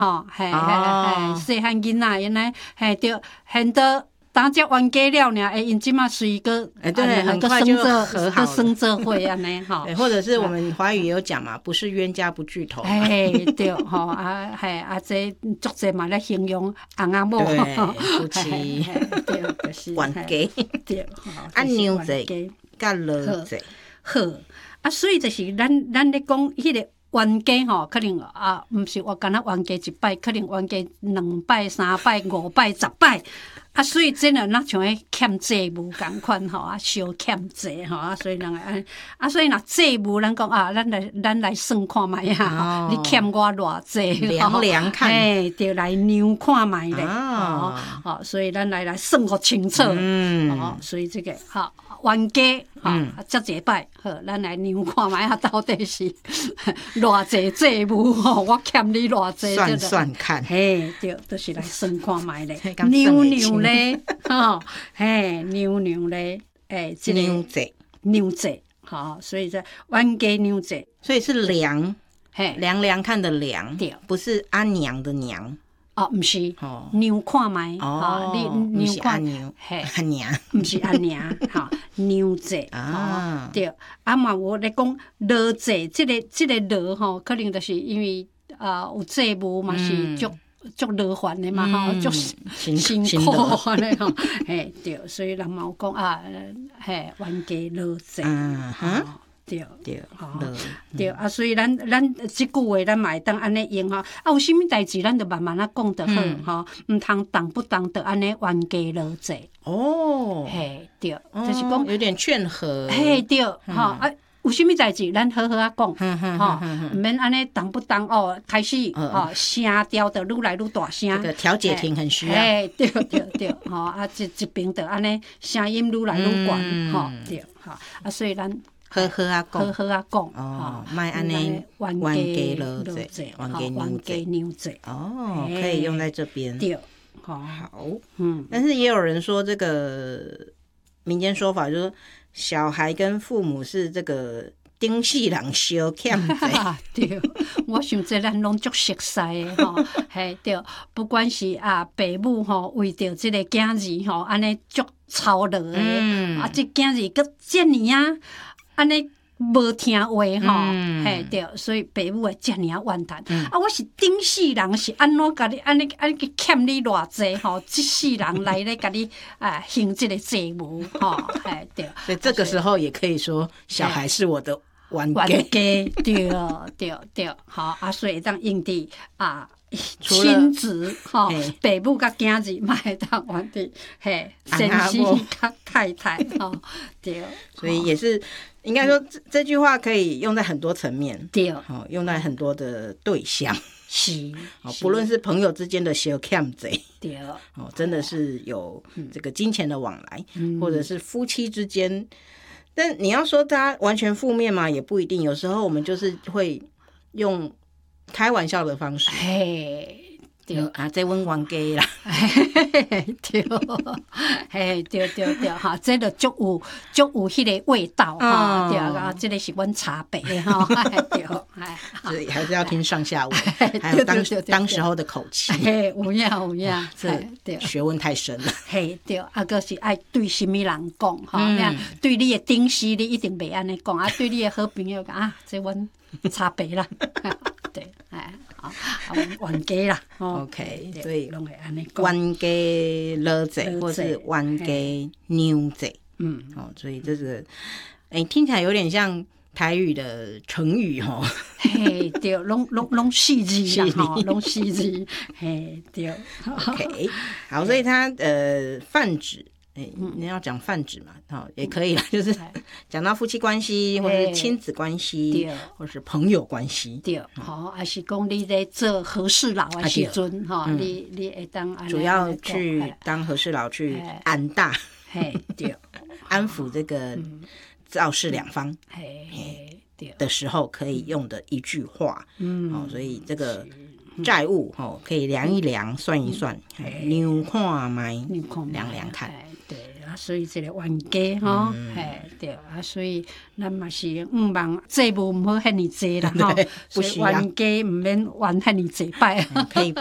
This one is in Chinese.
吼，嘿，细汉囡仔因来，嘿，对，现到当只冤家了呢，因即马随个， 对，很快就和好了， 生这会安尼吼， 或者是我们华语也有讲嘛，不是冤家不聚头， 对，吼啊，这足济嘛咧形容翁仔某， 夫妻， 对，就是冤家， 对， 娘济甲老济， 好，所以就是咱咧讲迄个。冤家吼，可能毋是我敢若冤家1摆，可能冤家2摆、3摆、5摆、10摆，所以真诶，若像迄欠债务共款吼，小欠债吼，所以人安，所以若债务，咱讲咱来算看觅啊，你欠我偌济， 量量看， 着来量看觅咧，所以咱来算互清楚，所以这个好。冤家遮济摆，好，咱来量看觅啊，到底是偌济债务吼，我欠你偌济， 算算看， 嘿，对，就是来算看觅咧，娘咧，吼，嘿，娘咧，这个娘济，好，所以这冤家娘济， 所以是量量看的量，对，不是阿娘的娘。 毋是，娘看觅，你娘看， 阿娘， 毋是阿娘，吼，娘济，对，嘛我咧讲劳济，即个劳吼，可能就是因为有债务嘛是足劳烦的嘛吼，足辛苦安尼吼，嘿，对，所以人嘛有讲冤家劳济，对，对，所以咱即句话咱嘛会当安尼用吼，有啥物代志咱就慢慢讲就好，吼，毋通动不动就安尼冤家劳济。嘿，对，就是讲有点劝和。 嘿，对，吼，有啥物代志咱好好讲，吼，毋免安尼动不动开始声调就愈来愈大声。 这个调解庭很需要。 对，吼，一边就安尼声音愈来愈悬，吼，对，吼，所以咱。 好好讲， 莫安尼冤家劳济，冤家娘济，可以用在这边。 对， 好，但是也有人说这个民间说法，就是小孩跟父母是这个顶世人相欠债。 对，我想这咱拢足熟悉的吼，嘿，对，不管是爸母吼，为着这个囝儿吼，安尼足操劳的，这囝儿搁遮尔安尼无听话吼，嘿对，所以爸母会遮尔怨叹。我是顶世人是安怎甲你安尼欠你偌济吼？这世人来咧甲你还这个债务吼，嘿对。 所以这个时候也可以说，小孩是我的冤家。 对，好所以当用伫亲子吼，爸母甲囝儿嘛会当冤伫先生甲太太吼，对。 所以也是。应该说这句话可以用在很多层面， 对， 用在很多的对象， 是， 不论是朋友之间的小欠债， 对， 真的是有这个金钱的往来，或者是夫妻之间，但你要说它完全负面嘛，也不一定，有时候我们就是会用开玩笑的方式，对这阮冤家啦， 对，哈，这就足有迄个味道哈，对这个是阮茶杯哈，对， 所以还是要听上下文，还有当时候的口气， 有影， 这学问太深了， 对，个是爱对什么人讲哈，对你的顶事你一定袂安尼讲，对你的好朋友讲这阮茶杯啦，对，冤家啦 ，OK， 所以冤家劳济或是冤家娘济，所以这个听起来有点像台语的成语吼， 对，拢四字啦，拢四字，对 ，OK， 好，所以它泛指。你要讲泛指嘛，也可以啦，就是讲到夫妻关系，或者是亲子关系，或者是朋友关系， 对，还是讲你在做和事佬的时阵，你会当主要去当和事佬去安大， 对， 安抚这个肇事两方，的时候可以用的一句话，所以这个债务可以量一量，算一算，量看卖，量量看。 所以这个冤家吼，嘿，对啊，所以咱嘛是毋望债务毋好遐尼济啦吼，所以冤家毋免冤遐尼济摆。 可以